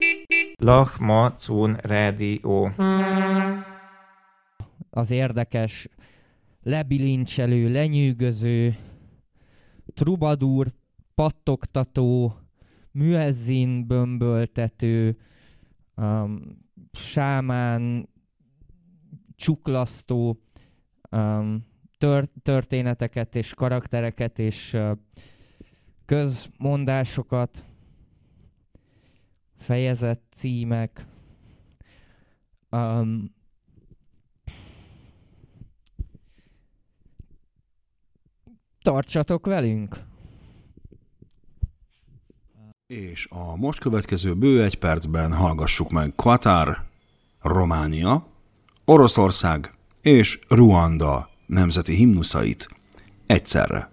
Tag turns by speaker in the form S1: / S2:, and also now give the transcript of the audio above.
S1: Lachmacun rádió.
S2: Az érdekes, lebilincselő, lenyűgöző, trubadúr, pattogtató, müezzin bömböltető, sámán csuklasztó történeteket és karaktereket és közmondásokat, fejezet címek, tartsatok velünk!
S3: És a most következő bő egy percben hallgassuk meg Qatar, Románia, Oroszország és Ruanda nemzeti himnuszait egyszerre.